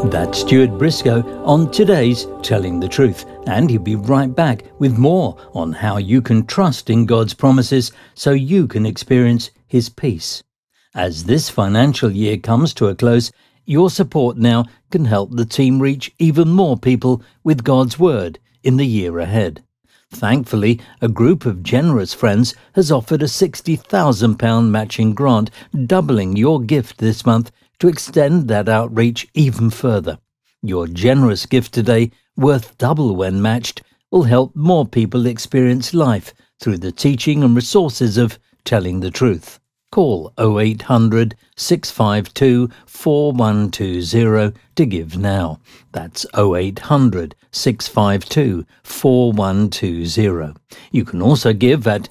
That's Stuart Briscoe on today's Telling the Truth, and he'll be right back with more on how you can trust in God's promises so you can experience His peace. As this financial year comes to a close, your support now can help the team reach even more people with God's Word in the year ahead. Thankfully, a group of generous friends has offered a £60,000 matching grant, doubling your gift this month to extend that outreach even further. Your generous gift today, worth double when matched, will help more people experience life through the teaching and resources of Telling the Truth. Call 0800 652 4120 to give now. That's 0800 652 4120. You can also give at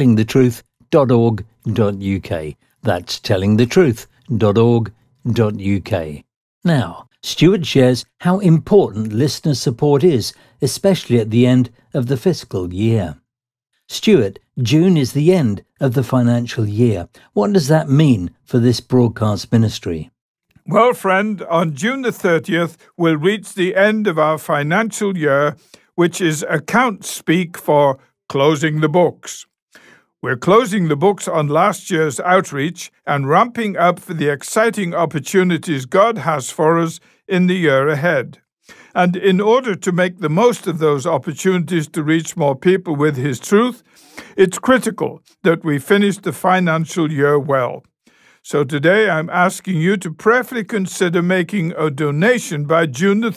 tellingthetruth.org.uk. That's tellingthetruth.org.uk. Now, Stuart shares how important listener support is, especially at the end of the fiscal year. Stuart, June is the end of the financial year. What does that mean for this broadcast ministry? Well, friend, on June the 30th, we'll reach the end of our financial year, which is account speak for closing the books. We're closing the books on last year's outreach and ramping up for the exciting opportunities God has for us in the year ahead. And in order to make the most of those opportunities to reach more people with His truth, it's critical that we finish the financial year well. So today I'm asking you to prayerfully consider making a donation by June the